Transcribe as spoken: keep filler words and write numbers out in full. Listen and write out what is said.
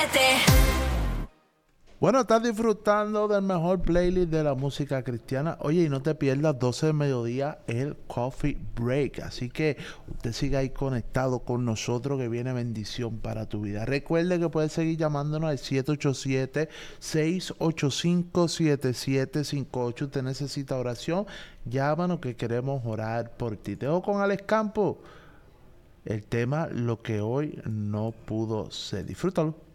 Bueno, estás disfrutando del mejor playlist de la música cristiana. Oye, y no te pierdas doce de mediodía el Coffee Break. Así que usted siga ahí conectado con nosotros, que viene bendición para tu vida. Recuerde que puedes seguir llamándonos al siete ocho siete, seis ocho cinco, siete siete cinco ocho. Usted necesita oración, llámanos que queremos orar por ti. Te dejo con Alex Campo. El tema, lo que hoy no pudo ser. Disfrútalo.